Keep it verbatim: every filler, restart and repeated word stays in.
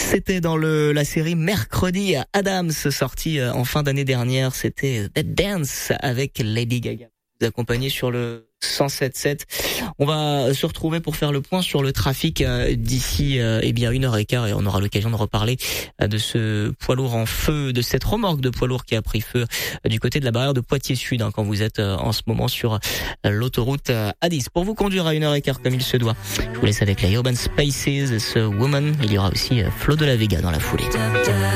C'était dans le la série Mercredi Adams, sortie en fin d'année dernière. C'était That Dance avec Lady Gaga. Vous accompagner sur le cent sept sept. On va se retrouver pour faire le point sur le trafic d'ici eh bien une heure et quart, et on aura l'occasion de reparler de ce poids lourd en feu, de cette remorque de poids lourd qui a pris feu du côté de la barrière de Poitiers Sud, hein, quand vous êtes en ce moment sur l'autoroute A dix. Pour vous conduire à une heure et quart comme il se doit, je vous laisse avec la Urban Spaces, ce Woman. Il y aura aussi Flo de la Vega dans la foulée.